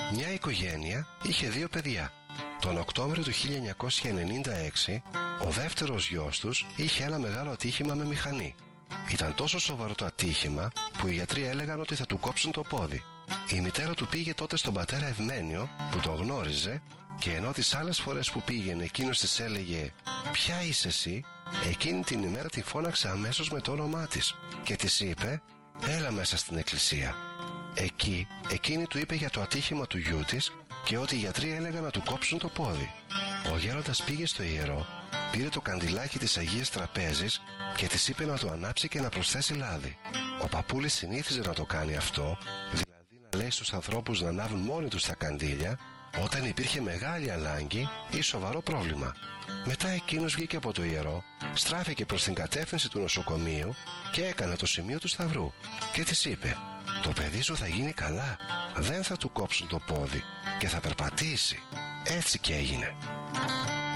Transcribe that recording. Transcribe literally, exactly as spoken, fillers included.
Μια οικογένεια είχε δύο παιδιά. Τον Οκτώβριο του χίλια εννιακόσια ενενήντα έξι ο δεύτερος γιος τους είχε ένα μεγάλο ατύχημα με μηχανή. Ήταν τόσο σοβαρό το ατύχημα που οι γιατροί έλεγαν ότι θα του κόψουν το πόδι. Η μητέρα του πήγε τότε στον πατέρα Ευμένιο που τον γνώριζε και ενώ τις άλλες φορές που πήγαινε εκείνος της έλεγε «Ποια είσαι εσύ?», εκείνη την ημέρα τη φώναξε αμέσως με το όνομά της και της είπε «Έλα μέσα στην εκκλησία». Εκεί εκείνη του είπε για το ατύχημα του γιού της και ότι οι γιατροί έλεγαν να του κόψουν το πόδι. Ο γέροντας πήγε στο ιερό, πήρε το καντιλάκι της Αγίας Τραπέζης και της είπε να το ανάψει και να προσθέσει λάδι. Ο παππούλης συνήθιζε να το κάνει αυτό, δηλαδή να λέει στους ανθρώπους να ανάβουν μόνοι τους τα καντήλια όταν υπήρχε μεγάλη ανάγκη ή σοβαρό πρόβλημα. Μετά εκείνος βγήκε από το ιερό, στράφηκε προς την κατεύθυνση του νοσοκομείου και έκανε το σημείο του σταυρού και της είπε «Το παιδί σου θα γίνει καλά, δεν θα του κόψουν το πόδι και θα περπατήσει». Έτσι και έγινε.